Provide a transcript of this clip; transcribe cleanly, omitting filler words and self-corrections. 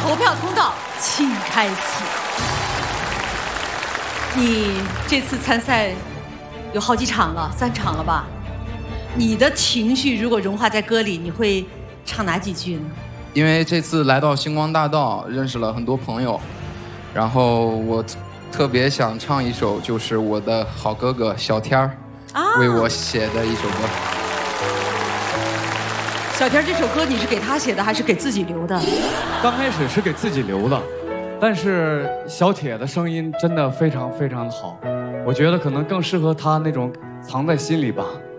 投票通道请开启。你这次参赛有好几场了，3场了吧？你的情绪如果融化在歌里，你会唱哪几句呢？ 因为这次来到星光大道，认识了很多朋友，然后我特别想唱一首，就是我的好哥哥小天儿为我写的一首歌。 小天，这首歌你是给他写的还是给自己留的？ 刚开始是给自己留的，但是小铁的声音真的非常非常的好，我觉得可能更适合他那种藏在心里吧。